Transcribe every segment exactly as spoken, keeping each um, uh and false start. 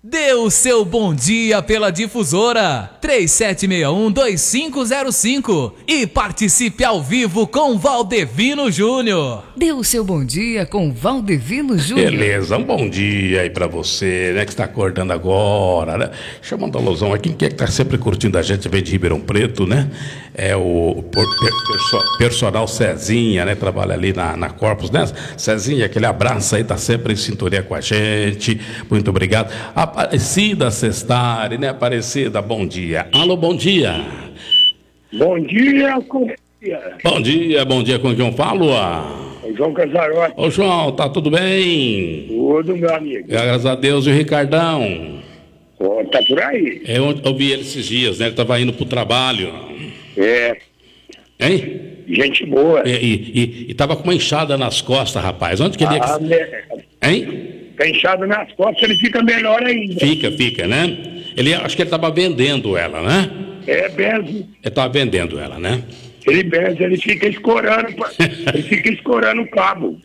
Dê o seu bom dia pela difusora três sete seis um, dois cinco zero cinco e participe ao vivo com Valdevino Júnior. Dê o seu bom dia com Valdevino Júnior. Beleza, um bom dia aí pra você, né, que está acordando agora, né? Chamando a alusão aqui, quem é que tá sempre curtindo a gente, vem de Ribeirão Preto, né? É o perso, personal Cezinha, né? Trabalha ali na, na Corpus, né? Cezinha, aquele abraço aí, tá sempre em sintonia com a gente. Muito obrigado. Aparecida Sestari, né? Aparecida, bom dia. Alô, bom dia. Bom dia, com... Bom dia, bom dia, com quem eu falo? João Casarotti. Ô, João, tá tudo bem? Tudo, meu amigo. Graças a Deus. E o Ricardão? Oh, tá por aí. Eu, eu vi ele esses dias, né? Ele tava indo pro trabalho. É. Hein? Gente boa. E, e, e, e tava com uma enxada nas costas, rapaz. Onde que ele... Ah, me... Hein? Tá inchado nas costas, ele fica melhor ainda. Fica, fica, né? Ele, acho que ele tava vendendo ela, né? É, benze. Ele tava vendendo ela, né? Ele benze, ele fica escorando, ele fica escorando o cabo.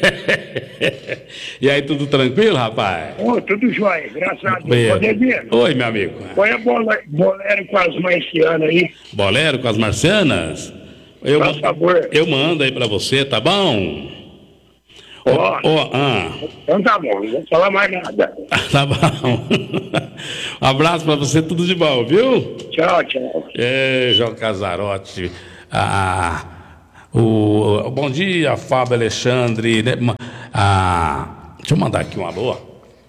E aí, tudo tranquilo, rapaz? Oh, tudo jóia, graças a Deus. Poder Oi, meu amigo. Põe a bola, bolero com as marcianas aí. Bolero com as marcianas? Eu, Por favor. Eu mando aí pra você, tá bom? Ó, oh, oh, ah. Então tá bom, não vou falar mais nada. Tá bom. Um abraço pra você, tudo de bom, viu? Tchau, tchau. É, João Casarotti. Ah, o, o, bom dia, Fábio Alexandre. Né? Ah, deixa eu mandar aqui um alô.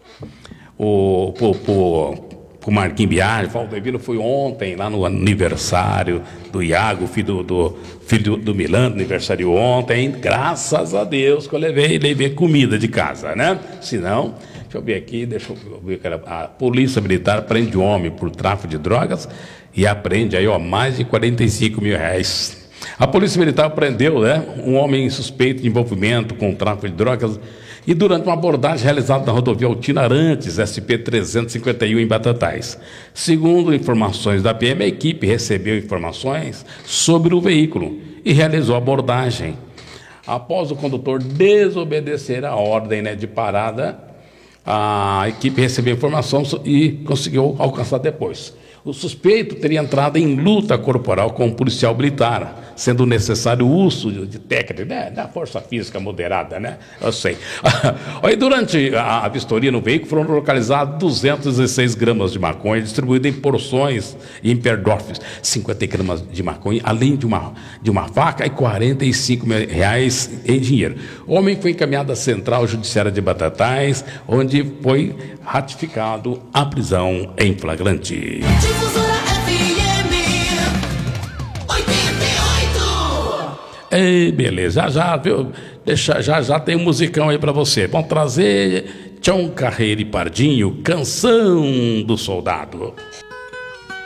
O, pro, pro, pro Marquinhos Biagi, o Valdevino foi ontem lá no aniversário do Iago, filho do, do, filho do, do Milano, aniversário ontem. Graças a Deus que eu levei, levei comida de casa, né? Se não, deixa eu ver aqui, deixa eu ver. A Polícia Militar prende um homem por tráfico de drogas e apreende aí, ó, mais de quarenta e cinco mil reais. A Polícia Militar prendeu, né, um homem suspeito de envolvimento com tráfico de drogas e durante uma abordagem realizada na rodovia Altina Arantes, S P trezentos e cinquenta e um, em Batatais. Segundo informações da P M, a equipe recebeu informações sobre o veículo e realizou a abordagem. Após o condutor desobedecer a ordem, né, de parada, a equipe recebeu informação e conseguiu alcançar depois. O suspeito teria entrado em luta corporal com um policial militar, sendo necessário o uso de técnica, né, da força física moderada, né? Eu sei. Aí, durante a vistoria no veículo, foram localizados duzentos e dezesseis gramas de maconha, distribuída em porções e em perdorfes, cinquenta gramas de maconha, além de uma, de uma faca e quarenta e cinco mil reais em dinheiro. O homem foi encaminhado à Central Judiciária de Batatais, onde foi ratificado a prisão em flagrante. Difusora F M oitenta e oito. Ei, beleza, já já, viu? Deixa, já já tem um musicão aí pra você. Vamos trazer Tião Carreiro e Pardinho, Canção do Soldado.